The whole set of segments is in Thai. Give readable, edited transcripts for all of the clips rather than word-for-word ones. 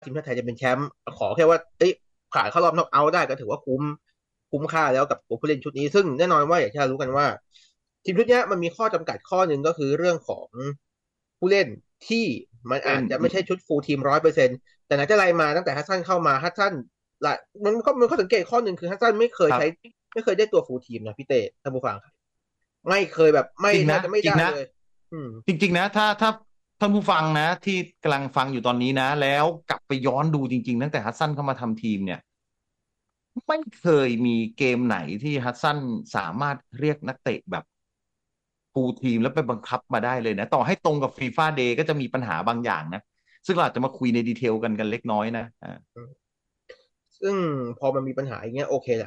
ทีมชาติไทยจะเป็นแชมป์ขอแค่ว่าผ่านเข้ารอบน็อกเอาท์ได้ก็ถือว่าคุ้มค่าแล้วกับตัวผู้เล่นชุดนี้ซึ่งแน่นอนว่าอย่างที่เรารู้กันว่าทีมชุดนี้มันมีข้อจำกัดข้อหนึ่งก็คือเรื่องของผู้เล่นที่มันอาเล่นจจะไม่ใช่ชุดฟูลทีม100%แต่ไหนแต่ไรมาตั้งแต่ฮัสซันเข้ามาฮัสซันละมันก็สังเกตข้อหนึ่งคือฮัสซันไม่เคยใช้ครับไม่เคยได้ตัวฟูลทีมนะพี่เต้ท่านผู้ฟังไม่เคยแบบไม่จริงนะแทบจะไม่จริงนะได้เลยอืมจริงๆนะถ้าท่านผู้ฟังนะที่กำลังฟังอยู่ตอนนี้นะแล้วกลับไปย้อนดูจริงๆตั้งแต่ฮัสซันเข้ามาทำทีมเนี่ยไม่เคยมีเกมไหนที่ฮัสซันสามารถเรียกนักเตะแบบฟูลทีมแล้วไปบังคับมาได้เลยนะต่อให้ตรงกับฟีฟ่าเดย์ก็จะมีปัญหาบางอย่างนะซึ่งเราอาจจะมาคุยในดีเทลกันเล็กน้อยนะซึ่งพอมันมีปัญหาอย่างเงี้ยโอเคแหละ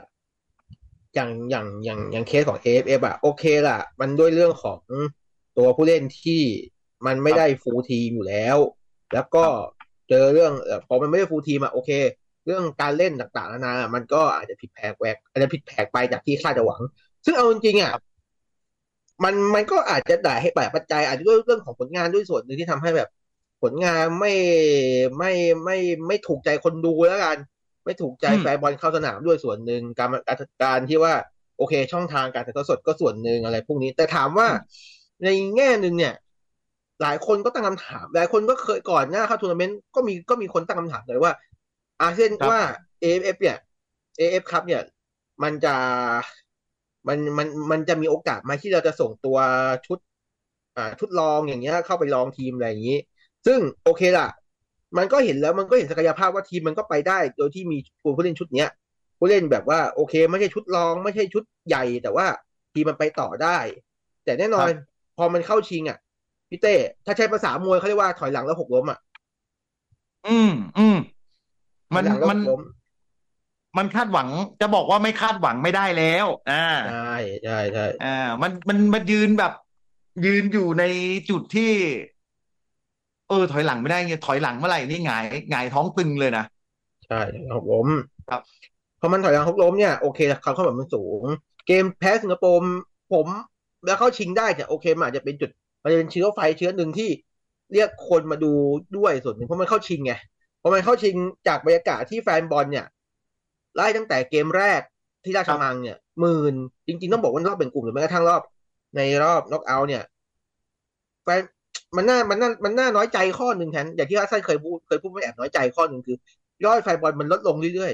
อย่างเคสของ AFF อฟเอฟอ่ะโอเคล่ะมันด้วยเรื่องของตัวผู้เล่นที่มันคไม่รับได้ฟูลทีมอยู่แล้วแล้วก็ครับเจอเรื่องพอมันไม่ได้ฟูลทีมอ่ะโอเคเรื่องการเล่นต่างๆนานามันก็อาจจะผิดแผกแหวกอาจจะผิดแผกไปจากที่คาดจะหวังซึ่งเอาจริงๆอ่ะครับมันก็อาจจะได้ให้แปปัจจัยอาจจะด้วยเรื่องของผลงานด้วยส่วนหนึ่งที่ทำให้แบบผลงานไม่ไม่ไม่ถูกใจคนดูแล้วกันไม่ถูกใจอืมแฟนบอลเข้าสนามด้วยส่วนหนึ่งการที่ว่า โอเคช่องทางการถ่ายทอดสดก็ส่วนหนึ่งอะไรพวกนี้แต่ถามว่าอืมในแง่หนึ่งเนี่ยหลายคนก็ตั้งคำถามหลายคนก็เคยก่อนหน้าเข้าทัวร์นาเมนต์ก็มีคนตั้งคำถามเลยว่าอาเซียนว่าครับ AFF เนี่ย AF ครับเนี่ยมันจะมันจะมีโอกาสไหมที่เราจะส่งตัวชุดชุดลองอย่างเงี้ยเข้าไปลองทีมอะไรอย่างนี้ซึ่งโอเคล่ะมันก็เห็นแล้วมันก็เห็นศักยภาพว่าทีมมันก็ไปได้โดยที่มีผู้เล่นชุดเนี้ย ผู้เล่นแบบว่าโอเคไม่ใช่ชุดรองไม่ใช่ชุดใหญ่แต่ว่าทีมมันไปต่อได้แต่แน่นอนครับพอมันเข้าชิงอ่ะพี่เต้ถ้าใช้ภาษามวยเขาเรียกว่าถอยหลังแล้วหกล้มอ่ะอืมอืมมันถอยหลังแล้วมันหกล้มมันคาดหวังจะบอกว่าไม่คาดหวังไม่ได้แล้วใช่ใช่อ่ามันยืนแบบยืนอยู่ในจุดที่ถอยหลังไม่ได้เงี้ยถอยหลังเมื่อไหร่นี่หงายท้องตึงเลยนะใช่ถอยหลังหกล้มครับพอมันถอยหลังหกล้มเนี่ยโอเคความคาดหวังมันสูงเกมแพ้สิงคโปร์ผมแล้วเข้าชิงได้เนี่ยโอเคมันอาจจะเป็นจุดมันจะเป็นเชื้อไฟเชื้อหนึ่งที่เรียกคนมาดูด้วยส่วนหนึ่งเพราะมันเข้าชิงไงพอมันเข้าชิงจากบรรยากาศที่แฟนบอลเนี่ย ไล่ตั้งแต่เกมแรกที่ราครับชมังเนี่ย10,000จริงๆต้องบอกว่ารอบเป็นกลุ่มหรือแม้กระทั่งรอบในรอบน็อกเอาท์เนี่ยแฟนมันน่าน้อยใจข้อหนึ่งแทนอย่างที่อาร์เซนเคยพูดไม่แอบน้อยใจข้อหนึ่งคือยอดแฟนบอลมันลดลงเรื่อย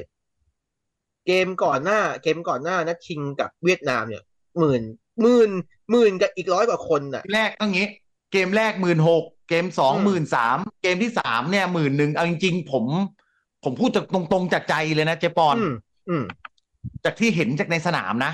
ๆเกมก่อนหน้านัดชิงกับเวียดนามเนี่ยหมื่นหมื่นหมื่นกับอีก100 กว่าคนน่ะแรกต้องงี้เกมแรก16,000เกมสองอืม 13,000เกมที่3เนี่ย11,000เอาจริงๆผมพูดจากตรงๆจากใจเลยนะเจปอนอืมอืมจากที่เห็นจากในสนามนะ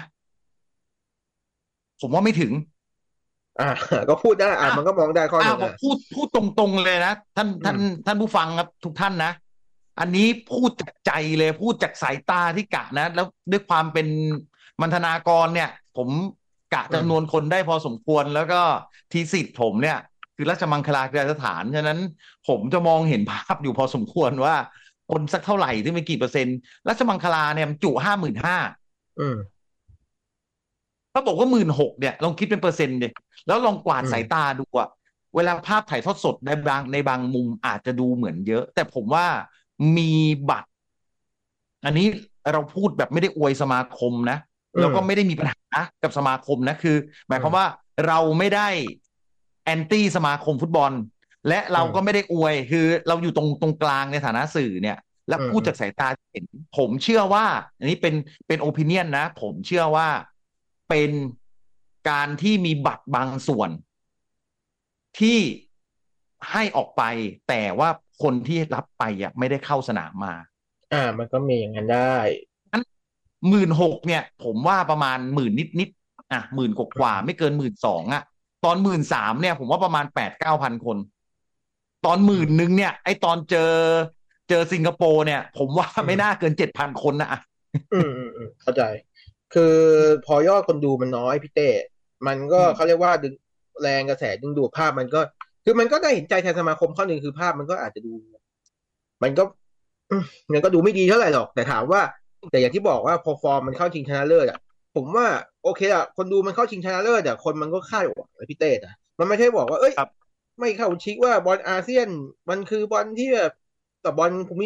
ผมว่าไม่ถึงอ่าก็พูดได้อ่ะมันก็มองได้ข้อหนึ่งบอกพูดตรงๆเลยนะท่านท่านอืมท่านผู้ฟังครับทุกท่านนะอันนี้พูดจากใจเลยพูดจากสายตาที่กะนะแล้วด้วยความเป็นมัณฑนากรเนี่ยผมกะอืมจำนวนคนได้พอสมควรแล้วก็ทีสิทธิ์ผมเนี่ยคือราชมังคลากีฬาสถานฉะนั้นผมจะมองเห็นภาพอยู่พอสมควรว่าคนสักเท่าไหร่ที่ไม่กี่เปอร์เซ็นต์ราชมังคลาเนี่ยมันจุ55,000 อืมถ้าบอกว่า16,000เนี่ยลองคิดเป็นเปอร์เซ็นต์ดิแล้วลองกวาดอืมสายตาดูอะเวลาภาพถ่ายทอดสดในบางมุมอาจจะดูเหมือนเยอะแต่ผมว่ามีบัตรอันนี้เราพูดแบบไม่ได้อวยสมาคมนะอืมแล้วก็ไม่ได้มีปัญหากับสมาคมนะคือหมายอืมความว่าเราไม่ได้แอนตี้สมาคมฟุตบอลและอืเราก็ไม่มได้อวยคือเราอยู่ตรงกลางในฐานะสื่อเนี่ยและพูดอืมอืมจากสายตาที่เห็นผมเชื่อว่าอันนี้เป็นโอปิเนียนนะผมเชื่อว่าเป็นการที่มีบัตรบางส่วนที่ให้ออกไปแต่ว่าคนที่รับไปอ่ะไม่ได้เข้าสนามมามันก็มีอย่างนั้นได้งั้น16,000เนี่ยผมว่าประมาณ10,000นิดอ่ะหมื่นกว่าไม่เกิน12,000อ่ะตอน13,000เนี่ยผมว่าประมาณ8-9,000คนตอน10,000เนี่ยไอตอนเจอสิงคโปร์เนี่ยผมว่าไม่น่าอืมเกิน7,000 คนนะอ่ะเข้าใจคือพอยอดคนดูมันน้อยพี่เต้มันก็อืมเขาเรียกว่าดึงแรงกระแสดึงดูดภาพมันก็คือมันก็ได้เห็นใจแทนสมาคมข้อหนึ่งคือภาพมันก็อาจจะดูมันก็อืมมันก็ดูไม่ดีเท่าไหร่หรอกแต่ถามว่าแต่อย่างที่บอกว่าพอฟอร์มมันเข้าชิงชนะเลิศอ่ะผมว่าโอเคอ่ะคนดูมันเข้าชิงชนะเลิศอ่ะคนมันก็คาดหวังเลยพี่เต้อะมันไม่ใช่บอกว่าเอ้ยครับไม่เข้าชิงว่าบอลอาเซียนมันคือบอลที่แบบกับบอลภูมิ